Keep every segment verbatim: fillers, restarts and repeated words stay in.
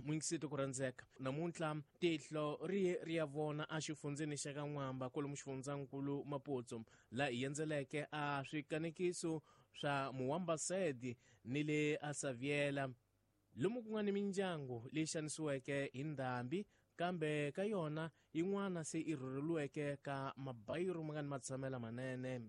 Mwingisito ku rhandzeka namuntlha tihlo ri ri ya vona a xifundzeni xa ka N'wamba kwalomu xifundzakulu Maputo la hi endzeleke a swikanekiso swa Muwambasedi ni le Asaviela lomu ku nga ni mindyangu leyi xanisiweke hi ndhambi kambe ka yona yin'wana se i rhurheliweke ka mabayiro ma nga ni matshamela manene.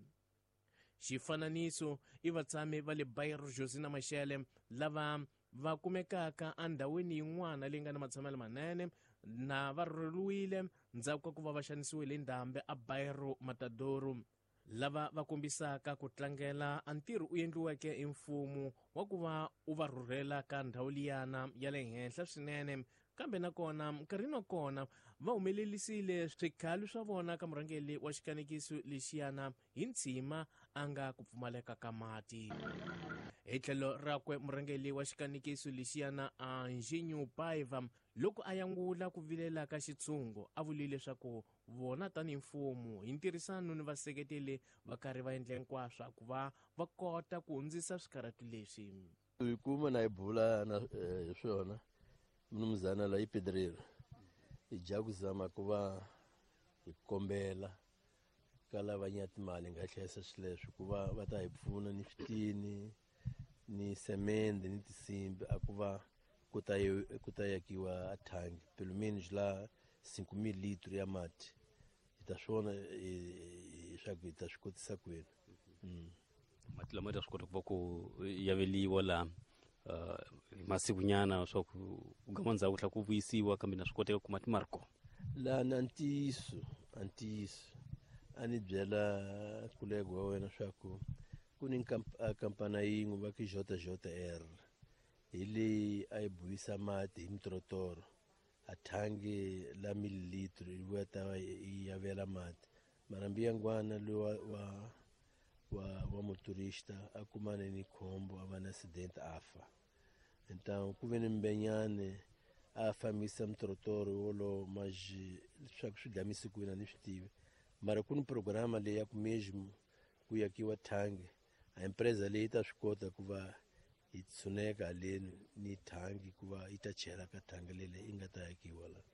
Xifananiso i vatshami va le Bayero Josina Mashele lava va kumekaka andhawini yin'wana leyi nga ni matshamelo manene na va rhurheliwile ndzhaku ka ku va va xanisiwile hi ndhambi a Bayero Matadoro lava va kombisaka ku tlangela a ntirho u endliweke hi mfumo wa ku va u va rhurhela ka ndhawu liyana ya le henhla swinene kambe nakona nkarhini wa kona va humelelisile swikhalo swa vona ka murhangeli wa xikanekiso lexiyana hi ntshima a nga ku pfumaleka ka mati. Hi tlhelo rakwe murhangeli wa xikanekiso lexiyana a Njinyu Paiva loko a yangula ku vilela ka xitshungo a vulile leswaku vona tani mfumo hi ntirhisano ni vaseketeli va karhi va endla hinkwaswo ku va va kota ku hundzisa swikarhatu leswi. Hi kuma na hi bula na hi swona mnumzana la ipedrero hi ja ku zama ku va hi kombela ka lava nyatimali nga hlayisa swileswi ku va va ta hi pfuna ni switini ni semende ni tisimbi a ku va ku ta ku ta yakiwa thangi pelo menos la cinco mil litros ya mati hi ta swona leswaku hi ta swi kotisa kwenu. Mati lama ta swi kota ku va ku yaveliwa la masiku nyana swa ku gama ndzhaku tlha ku vuyisiwa kambe na swi koteka ku mati mariko la na ntiyiso antiyiso a ni byela kolego wa wena swa ku ku ni kampana yin'we va ki J J R hi leyi a yi buyisa mati hi mitrotoro a thangi la mililitro yi vuya ta yi yavela mati mara mbiyangwana loyi wa wa wa motorista a kumane ni khombo a va na accident afa então ku ve ni mbenyane a fambisa mitrotoro wolo maji swa ku swi gamisi ku na ni swi tivi mara ku ni programa leyi ya ku mesmo ku yakiwa thangi a empresa leyi ta swi kota ku va yi tshuneka le ni thangi ku va yi ta chela ka thangi lele yi nga ta yakiwa la.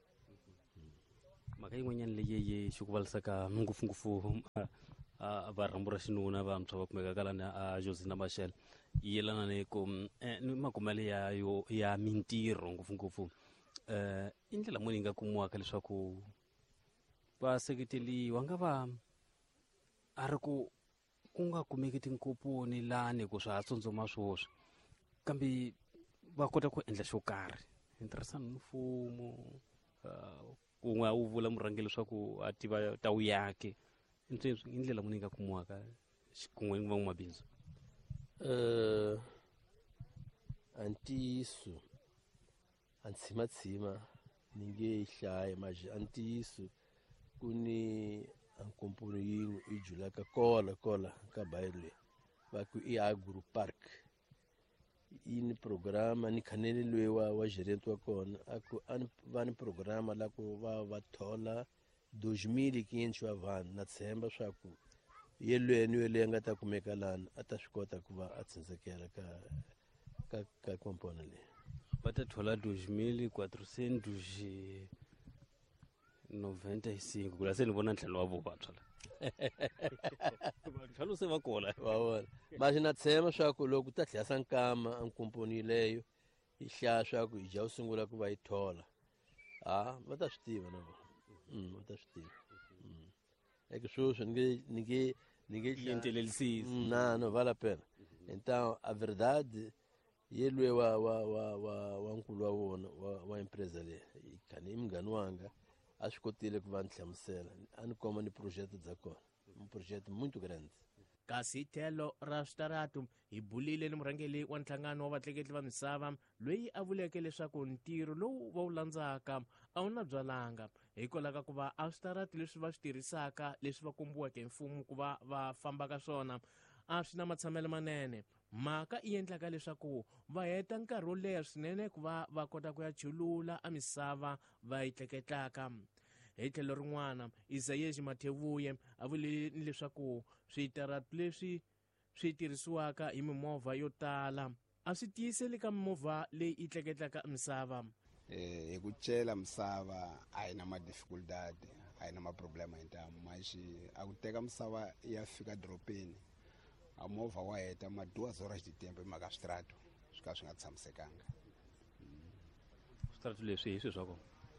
Maka yin'wanyana leyi yi xi ku valisaka ngopfungopfu a va rhambura xinuna vantshwa va kumeka ka lana a Josina Mashele yi yelana ni ku ni makumele ya yo ya mintirho ngopfungopfu eh i ndlela muni nga kumuwaka leswaku va seketeli wa nga va a ri ku ku nga kumeki tinkoponi lani ku swa tsundzuma swoswi kambe va kota ku endla xo karhi interesant mfumo ku nga u vula murhangeli leswaku a tiva ta wu yake i ndlela muni nga kumuwaka xikun'weni va n'wamabindzu. Uh, antiyiso antsimatshima ni nge yi hlayi maji antiyiso ku ni ankomponi yin'we i julaka kola kola ka Bayero leyi va ku i Agro Park yi ni programa ni khanele loyi wa wa gerente wa kona a ku va ni programa la ku va va thola dois mil e quinhentos wa vanhu na tshemba swa ku yelweni yo leyi nga ta kumeka lana a ta swi kota ku va a tsindzekela ka ka ka kompona leyi va ta thola dois mil quatrocentos e noventa e cinco kula se ni vona ntlhelo wa vuvantshwa la ntlhelo se va kona wa vona masi na tshemba swa ku loko ta tlhasa nkama ankomponi leyo yi hlaya swa ku hi ja u sungula ku va yi thola ha va ta swi tiva na vona mm va ta swi tiva mm eke sweswo ni nge ni nge ni nge yintelelisisi na no vale a pena então a verdade yelwe wa wa wa wa wa nkulu wa vona wa wa empresa leyi kani i mngani wanga a swi kotile ku va ni hlamusela a ni koma ni project dza kona un project muito grande. Kasi tlhelo ra switaratu hi bulile ni murhangeli wa nhlangano wa vatleketli va misava loyi a vuleke leswaku ntirho lowu va wu landzaka a wu na byalanga hikwalaho ka ku va a switaratu leswi va swi tirhisaka leswi va kombiweke hi mfumo ku va va famba ka swona a swi na matshamelo manene mhaka i endlaka leswaku va heta nkarhi wo leha swinene ku va va kota ku ya chulula a misava va yi tleketlaka. Hi tlhelo rin'wana Isaias Mathevuye a vule leswaku switaratu leswi swi tirhisiwaka hi mimovha yo tala a swi tiyiseli ka mimovha leyi yi tleketlaka misava. eh hi ku cela misava a yi na madificultadi a yi na maproblema hi ntamu maxi a ku teka misava ya fika doropeni a movha wa heta ma duas horas de tempo hi mhaka switrato swi ka swi nga tshamisekanga. switaratu leswi hi swi swako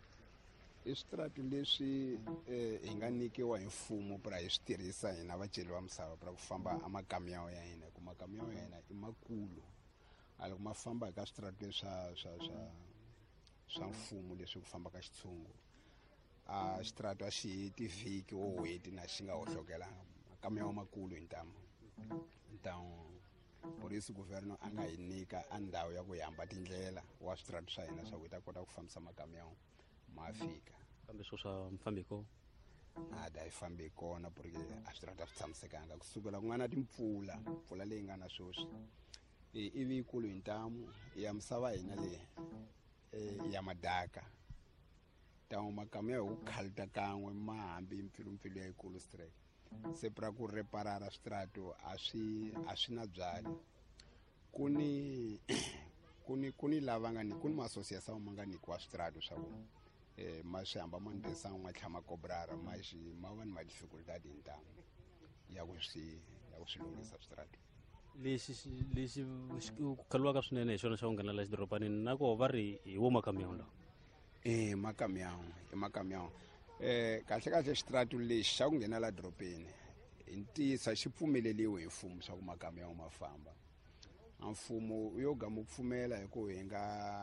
I switaratu leswi eh, hi nga nikiwa hi mfumo pura hi swi tirhisa hina vaceli va misava pura ku famba a makamyawu ya hina ku makamyawu ya hina i makulu a loko ma famba eka switaratu leswa swa swa swa mfumo leswi ku famba ka xitshungu a xitaratu a xi heti vhiki wo heti na xi nga hohlokelanga makamyawu makulu hi ntamu ntamu polisi guverno a nga hi nyika a ndhawu ya ku hi hamba tindlela wa switaratu swa hina swa ku hi ta kota ku fambisa makamyawu ma fika kambe swo swa mfambiko ada hi fambi kona porque a switaratu a swi tshamisekanga kusukela ku nga na timpfula mpfula leyi nga na swoswi ivi ikulu hi ntamu ya misava hina leyi ya madaka tamu makamyawu hi ku khalita kan'we ma hambi mpfilumpfilu ya ikulu straight se pra ku reparara switaratu a swi a swi na byali ku ni ku ni ku ni lava nga ni ku ni ma-association ma nga nikiwa switaratu swa ku eh ma swi hamba ma ni tirhisanga ma tlhela ma kobrara ma xi ma va ni ma-difficultadi hi ntamu ya ku swi ya ku swi lunghisa switaratu lexi xi- lexi xi- ku khaliwaka swinene hi xona xa ku nghena la xidoropanini na koho va ri hi wo makamyawu lawa eh makamyawu i makamyawu eh kahle kahle xitaratu lexi xa ku nghena la doropeni hi ntisa xi pfumeleliwe hi mfumo swa ku makamyawu ma famba a mfumo yo ga mu pfumela hi ku hi nga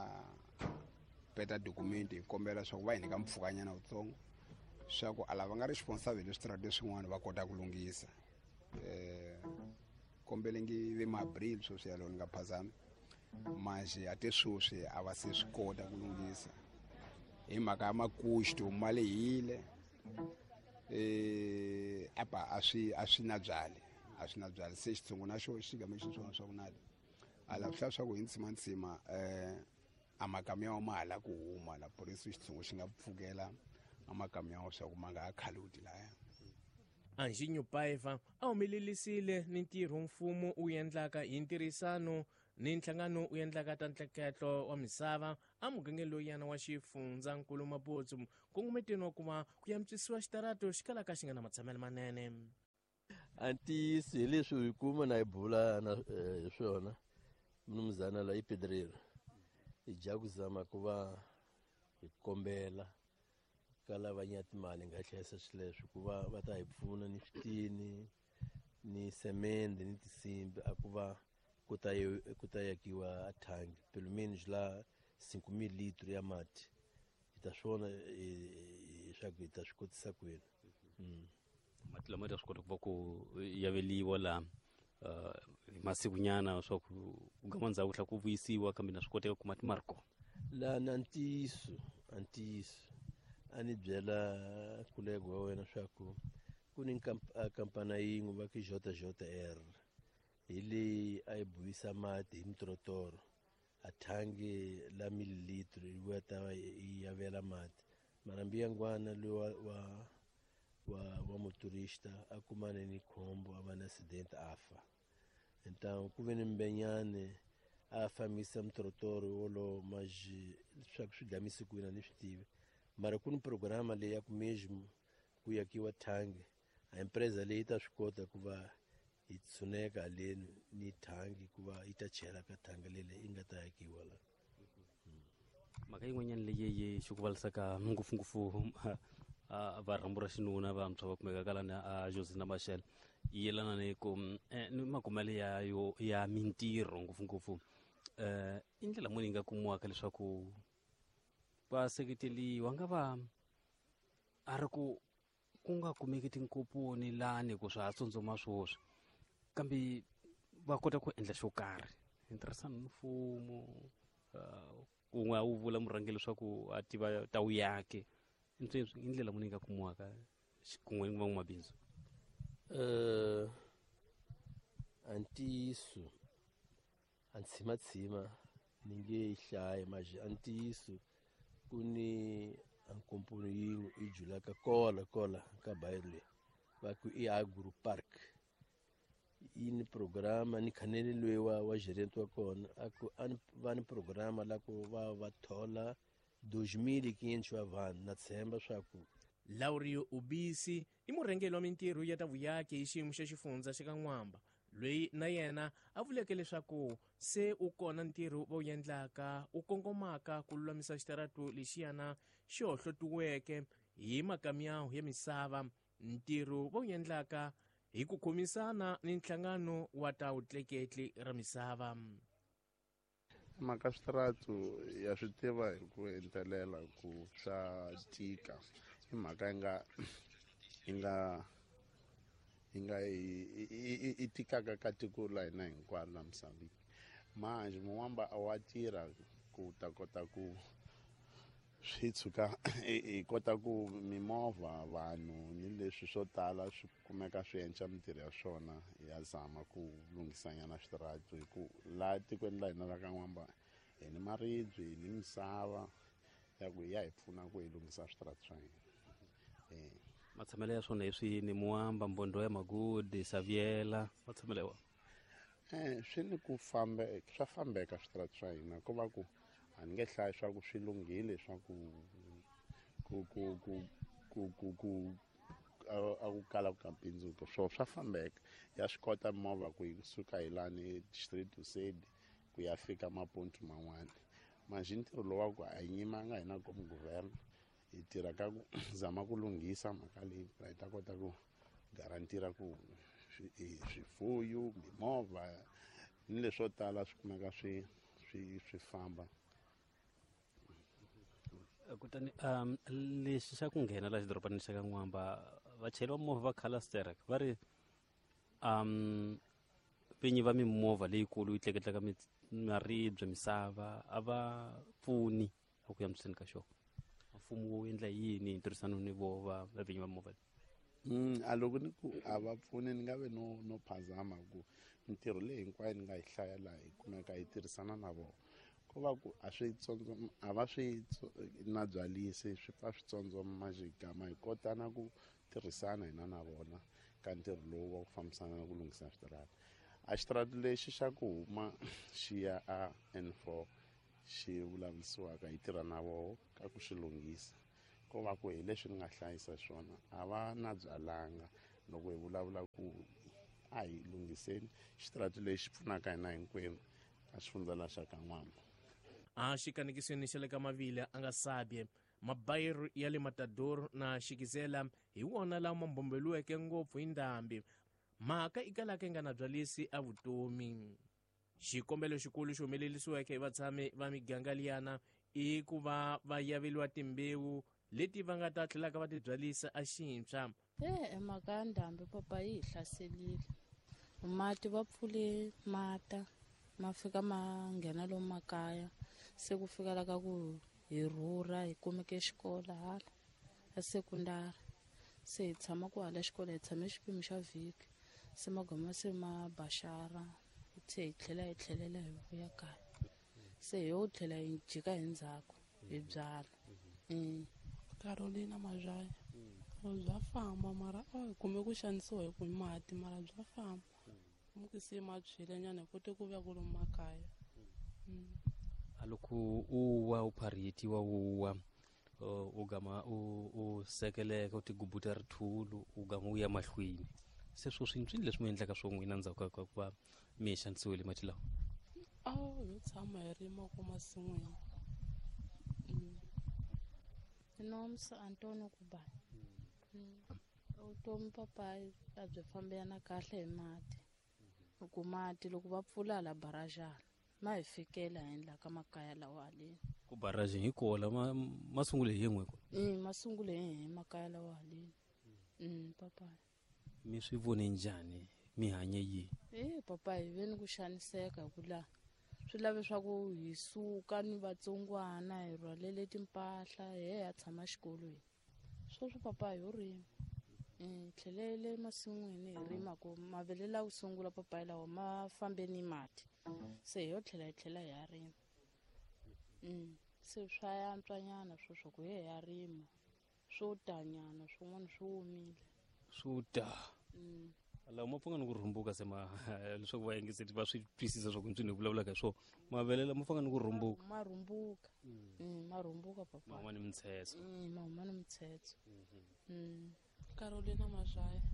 peta dokumenti hi kombela swa ku va hi nyika mpfhukanyana wutsongo swa ku a lava nga responsible hi switaratu leswin'wana va kota ku lunghisa eh kombele ngi ve ma-abril sweswi yalo ni nga phazami manje a te sweswi a va se swi kota ku lunghisa hi mhaka ya makuxtu ma lehile eh apa a swi a swi na byali a swi na byali se xitshungu na xo xi game xiswona swa ku nali a lava swihlaya swa ku hi ntsimantsima eh a makamyawu ma hala ku huma la polisi xitshungu xi nga pfukela a makamyawu swa ku ma nga ha khaludi laya. Anjinyo Paiva a humelelisile ni ntirho mfumo wu endlaka hi ntirhisano ni nhlangano wu endlaka ta ntleketlo wa misava a mugangeni loyana wa xifundzankulu Maputsu kongometeni wa ku va ku yantswisiwa xitaratu xi kalaka xi nga na matshamelo manene. a ntiyisi hi leswi hi kuma na hi bula na eh, hi swona mnumzana la ipedrero hi dya ku zama ku va hi kombela ka lava nya timali nga hlayisa swileswi ku va va ta hi pfuna ni switini ni semende ni tisimbi a ku va ku ta yi- ku ta yakiwa a thangi pelo menos la cinco mil litro ya mati hi ta swona leswaku hi ta swi kotisa kwini. Mm. mati lama ta swi kota ku va ku yaveliwa laha uh, hi masikunyana swa ku ku gama ndzhaku tlhela ku vuyisiwa kambe na swi koteka ku mati ma ri kona La na ntiyiso a ntiyiso a ni byela kulego wa wena swa ku ku ni nkamp- a kampana yin'we va ki jota jota r hi leyi a yi buyisa mati hi mitorotoro a thangi la mililitro yi vuya ta va yi yavela mati mara mbiyangwana loyi wa wa wa, wa motorista a kumane ni khombo a va na accident a fa entangu ku ve ni mbenyane a fambisa mitorotoro wolowo maji swa ku swi damise kwini a ni swi tivi mara ku ni programa leyi ya ku mesmo ku yakiwa thangi a empresa leyi yi ta swi kota ku va yi tshuneka haleni ni thangi ku va yi ta chela ka thangi lele yi nga ta yakiwa la. mhaka yin'wanyana leyi yi xi ku valisaka ngopfungopfu a varhambu ra xinuna vantshwa va kumekaka lani a Josi na Mashele yi yelana ni ku eh, ni makumele ya yo ya mintirho ngopfungopfu eh i ndlela muni yi nga kumiwaka leswaku va seketeliwa nga va a ri ku ku nga kumeki tinkoponi lani ku swa ha tsundzuma swoswi kambe va kota ku endla xo karhi hi ntirhisano ni mfumo uh, kun'we a wu vula murhangeli leswaku a tiva ta wu yake sweswi i ndlela muni yi nga kumiwaka xi- kun'we ni van'wamabindzu Eh, a ntiyiso a ntshimatshima ni nge yi hlayi maji a ntiyiso ku ni a nkomponi yin'we yi julaka kola kola ka bayiro leyi va ku i agro park yi ni programa ni khaneni loyi wa wa gerent wa kona a ku a ni va ni programa la ku va va thola dois mil e quinhentos wa vanhu na tshemba swa ku Laurio Ubisi i murhangeri wa mintirho ya ta vuyaki hi xiyimo xa xifundza xa ka N'wamba, loyi na yena a vuleke leswaku se u kona ntirho va wu endlaka u kongomaka ku lulamisa xitaratu lexiyana xi hohlotiweke hi makamiyahu ya misava, ntirho va wu endlaka hi ku khomisana ni nhlangano wa ta vutleketli ra misava. Mhaka switaratu ya swi tiva hi ku entelela ku swa tika i mhaka yi nga yi nga yi nga i tikaka ka tiko la hina hinkwaro la Mozambique. Manje Muwamba a wa tirha ku ta kota ku swi tshuka hi kota ku mimovha vanhu ni leswi swo tala swi kumeka swi endla mintirho ya swona ya zama ku lunghisanyana switaratu hi ku laha tikweni la hina ra ka N'wamba hi ni maribye hi ni misava ya ku ya hi pfuna ku hi lunghisa switaratu swa hina. Matshamelo ya swona hi swini Muwamba, Mbondo ya Magodi, Saviela, matshamelo wa eh swi ni ku famba swa fambeka switaratu swa hina ko va ku a ni nge hlayi swa ku swi lunghile swa ku ku ku ku ku ku ku a ku kala ka bindzuko swo swa fambeka ya swi kota movha ku yi suka hi lani street to side ku ya fika maponto man'wana. Manje ntirho lowu wa ku a yi nyimanga hina como governo hi tirha ka ku zama ku lunghisa mhaka leyi hi ta kota ku garantira ku swifuyo mimovha ni leswo tala swi kumeka swi swi swi famba. Kutani um lexi xa ku nghena la xidorobani xa ka N'wamba vachayeri va movha va khala sterek va ri um vinyi va mimovha leyikulu yi tleketlaka maribye misava a va pfuni a ku ya miseni ka xona. Mfumo wu endla yini hi ntirhisano ni vo va vinyi va movha? Mm, a loko ni ku a va pfuni ni nga ve no no phazama ku mintirho leyi hinkwayo ni nga yi hlaya laha hi kumeka hi tirhisana na vona. Ko va ku a swi tsondzo a va swi na byalisi swi pfa swi tsondzoma xigama hi kota na ku tirhisana hina na vona ka ntirho lowu wa ku fambisana na ku lunghisa switarata. A xitarata lexi xa ku huma xi ya a N four xi vulavurisiwaka hi tirha na vona ka ku xi lunghisa. Ko va ku hi leswi ni nga hlayisa swona a va na byalanga loko hi vulavula ku a hi lunghiseni xitarata lexi pfunaka hina hinkwenu ka xifundza la xa ka N'wamba. A xikanekisweni xa le ka Mavile a nga Sabie, mabayiro ya le Matador na Xikizela hi wona lama bombeliweke ngopfu hi ndhambi, mhaka i kalaka yi nga na byalisi a vutomi. Xikombelo xikulu xi humelelisiweke hi vatshami va miganga liyana i ku va va yaveliwa timbewu leti va nga ta tlhelaka va ti byalisa a xintshwa. E mhaka ya ndhambi papa yi hi hlaselile, mati va pfule mata ma fika ma nghena lomu makaya, se ku fika la ka ku hi rhurha hi kumeke xikola hala a sekondari, se hi tshama ku hala xikola hi tshame xipimi xa vhiki, se magoma se ma baxara se hi tlhela hi tlhelela hi vuya kaya, se hi yo tlhela hi jika hi ndzhaku hi byala. Carolina Mazaya bya famba mara a hi kume ku xanisiwa hi ku mati mara bya famba mu ku se ma byelenyana hi kote ku vuya ku lomu makaya. A loko u wa u phariyetiwa u wa u gama u sekeleka u tigubuta rithulu u gama u ya mahlweni, se swo swintswini leswi mu endlaka swo n'wina ndzhaku ka ku va mi xanisiwile mati lawa? A ho tshama hi rima ku masin'wini. Nomsa Antonio Kubani. Vutomi papa a byi fambelana kahle hi mati, ku mati loko va pfula la barajala ma hi fikela henhla ka makaya lawa haleni. Ku baraji hi kola ma ma sungule hi n'we ko? Mm, ma sungule hi makaya lawa haleni. Mm, papa. Mi swi vone njhani, mi hanye yi? Eh papa hi veni ku xaniseka ku la swi lave swa ku hi suka ni vatsongwana hi rhwalele timpahla hi ya tshama xikolweni. Sweswo papa hi yo rima. Eh tlhelele masin'wini hi rima ku mavele la ku sungula papa lawa ma fambe ni mati, se hi yo tlhela hi tlhela hi ya rima. Mm se swa yantswanyana sweswo ku hi ya rima swo tanyana swin'wana swi humile. Swo ta. Mm laha ma pfanga ni ku rhumbuka se ma leswaku va yingiseli va swi twisisa swa ku ndzi ni vulavulaka hi swona mavele lama pfanga ni ku rhumbuka ma rhumbuka Mm, ma rhumbuka papa ma huma ni mitshetso Mm, ma huma ni mitshetso Mm. Carolina Mashaya.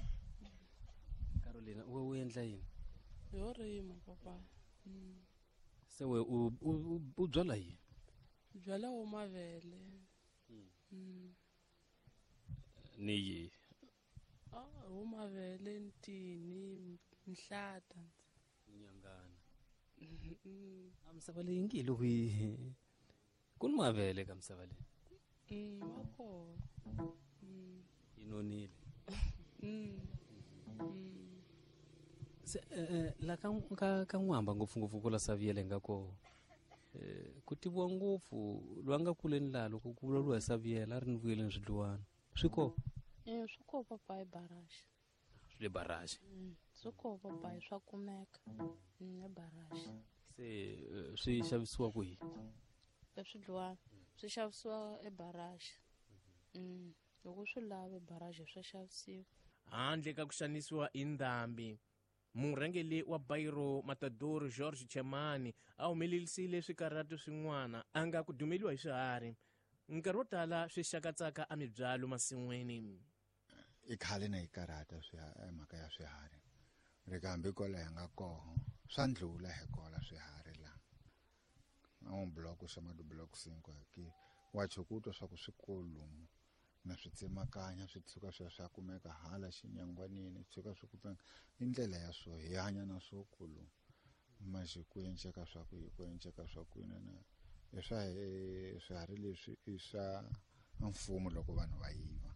Carolina we u endla yini Yo rima papa. Mm. se we u u- u byala yini Byala wo mavele. Mm. ni yi Ah, wo mavele ntini, nhlata. nyangana Mm. a misava leyi ngile ku yi ku ni mavele ka misava leyi Mm, ma kona. Mm. yi nonile Mm. Mm. se eh, eh, la ka ka ka n'wamba ngopfungopfu ku la saviyele nga ko eh ku tiviwa ngopfu lwa nga kuleni laha loko ku vulavuriwa hi saviyela a ri ni vuyele ni swidluwana swi ko Eh, swi koho papa hi baraxa swi le baraxi Mm, swi koho papa hi swa kumeka Mm, hi baraxa se eh, swi xavisiwa ku yini eswidliwana swi xavisiwa ebaraxa Mm, loko swi lava ebaraxa swa xavisiwa handle ka ku xanisiwa hi ndhambi murhangeli wa Bairo Matador George Chemani a humelelisile swikarhato swin'wana a nga ku dumeliwa hi swiharhi nkarhi wo tala swi xakatsaka a mibyalo masin'wini i khale na yi karhata swiharhi mhaka ya swiharhi ri kambe kola hi nga koho swa ndlula hi kola swiharhi la n'wambuloku xa madubuloko cinco ki wa chokutwa swa ku swikulu na swi tsemakanya swi tshuka swi ya swi ya kumeka hala xinyangwanini tshuka swi kupeka i ndlela ya swo hi hanya na swokulu maxe ku enceka swa ku ku enceka swa ku na i swa swiharhi leswi i swa mfumo loko vanhu va yiva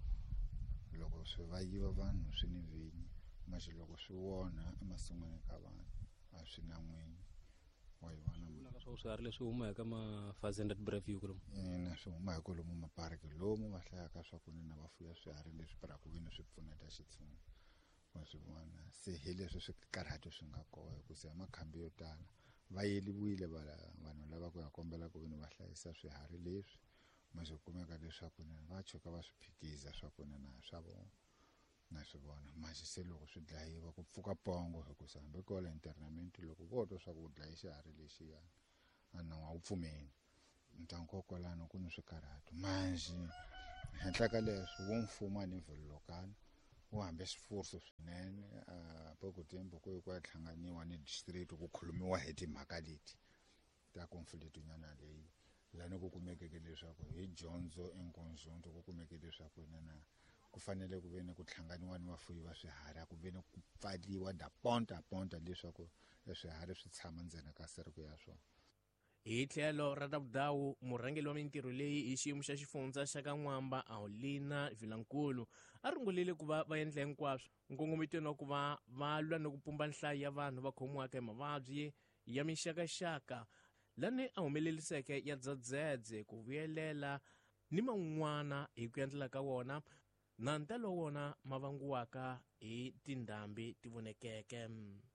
loko swi va yiva vanhu swi ni vinyi maxe loko swi wona emasin'wini ka vanhu a swi na n'winyi wa yi vona vulaka swa ku swiharhi leswi huma eka ma-five hundred breview ku lomu ina swi huma hi ku lomu mapariki lomu va hlayaka swa ku ni na va fuya swiharhi leswi paraku vini swi pfuneta xitshungu wa swi vona se hi leswi swi karhati swi nga koho hikusa hi makhambi yo tala va yeliwile vanhu lava ku ya kombela ku vini va hlayisa swiharhi leswi ma swi kumeka leswaku ni va chuka va swi phikiza swa ku ni na swa vona na swi vona manje se loko swi dlayiwa ku pfuka pongo hikusa hambi kola internamente loko vo twa swa ku u dlaye xiharhi lexiya a nawu a wu pfumeli ntankokolano ku ni swikarhato manje henhla ka leswi wo mfumo a ni vhilokani wu hambe swifurso swinene a pokotempo ku ku ya hlanganiwa ni district ku khulumiwa hi timhaka leti ta conflict nyana leyi lani ku kumekeke leswaku hi dyondzo enkonzonto ku kumeke leswaku na ku fanele ku veni ku hlanganiwa ni vafuyi va swiharhi ku veni ku pfaliwa da ponta ponta leswaku swiharhi swi tshama ndzeni ka siriko ya swona hi tlhelo ra Davudau murhangeli wa mintirho leyi hi xiyimo xa xifundza xa ka N'wamba Aulina Vilankulu a rungulile ku va va endla hinkwaswo nkongometweni wa ku va va lwa ni ku pumba nhlayo ya vanhu va khomiwaka hi mavabyi ya mixakaxaka lani a humeleliseke ya dzadzedze ku vuyelela ni man'wana hi ku endlela ka wona na ntalo wona ma vangiwaka hi tindhambi ti vonekeke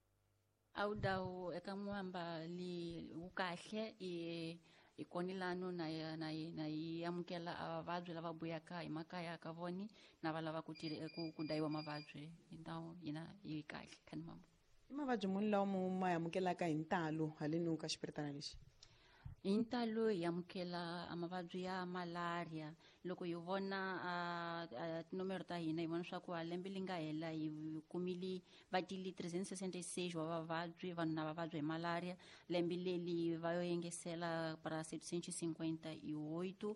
Audau eka N'wamba li wu kahle i ikonilano na ya na na amukela abavabyi lava buyaka hi makaya ka voni na valava ku ku dayiwa mavabyi ndhawu yina yi kahle khani mama i mavabyi muni lawa ma amukelaka hi ntalo haleni ka xipiritana lexi hi ntalo hi amukela amavabyi ya malaria loko hi vona tinomero ta hina hi vona swa ku lembe li nga hela hi kumile vatili three hundred sixty-six wa vavabyi vanhu na vavabyi hi malaria lembe leli va yo yengesela para setecentos e cinquenta e oito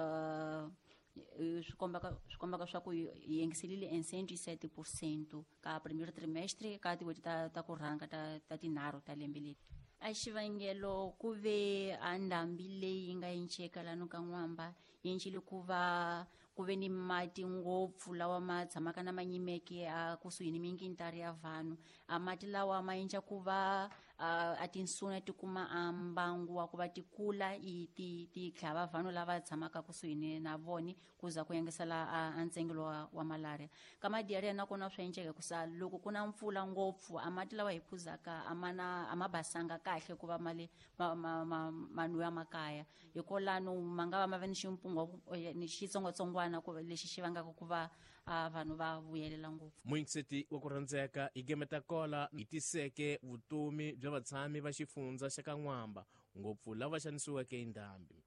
swi kombaka swa ku hi yengeselile en cento e sete por cento ka primeiro trimestre ka tin'hweti ta ta ku rhanga ta ta tinharhu ta lembe leti a xivangelo ku ve a ndhambi leyi nga enceka lano ka N'wamba yi encile ku va ku ve ni mati ngopfu lawa ma tshamaka na manyimeke a kusuhi ni mingintari ya vanhu a mati lawa ma endla ku va a tinsuna ti kuma a mbangu wa ku va ti kula i ti ti tlhava vanhu lava tshamaka kusuhini na voni ku za ku yangisela a ntsengelo wa, wa malaria ka madiarhea nakona swa endleka ku sa loko ku na mpfula ngopfu a mati lawa hi phuzaka a mana a ma basanga kahle ku va male manu ya makaya hikolano ma nga va ma ve ni ximpungo ni xitsongwatsongwana ku lexi xi vangaka ku va vanhu va vuyelela ngopfu. Muingiseti wa ku rhandzeka Igemeta Kola hi tiseke vutomi bya vatshami va xifundza xa ka N'wamba ngopfu lava xanisiweke hi ndhambi.